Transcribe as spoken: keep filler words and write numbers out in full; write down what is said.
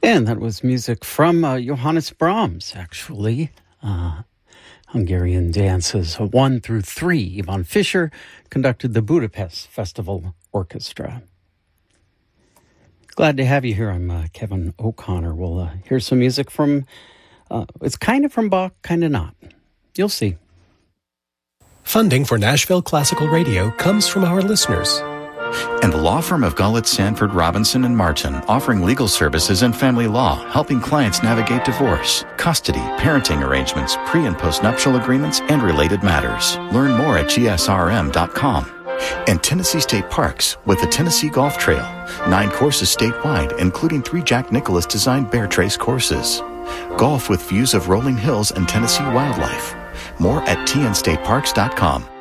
And that was music from uh, Johannes Brahms, actually. Uh, Hungarian dances one through three. Ivan Fischer conducted the Budapest Festival Orchestra. Glad to have you here. I'm uh, Kevin O'Connor. We'll uh, hear some music from, uh, it's kind of from Bach, kind of not. You'll see. Funding for Nashville Classical Radio comes from our listeners. And the law firm of Gullett, Sanford, Robinson, and Martin, offering legal services and family law, helping clients navigate divorce, custody, parenting arrangements, pre- and post-nuptial agreements, and related matters. Learn more at G S R M dot com. And Tennessee State Parks with the Tennessee Golf Trail. Nine courses statewide, including three Jack Nicklaus-designed Bear Trace courses. Golf with views of rolling hills and Tennessee wildlife. More at T N state parks dot com.